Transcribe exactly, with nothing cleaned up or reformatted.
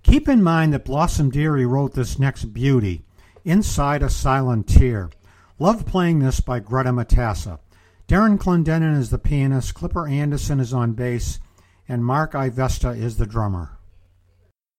Keep in mind that Blossom Dearie wrote this next beauty, Inside a Silent Tear. Love playing this by Greta Matassa. Darren Clendenin is the pianist, Clipper Anderson is on bass, and Mark Ivesta is the drummer.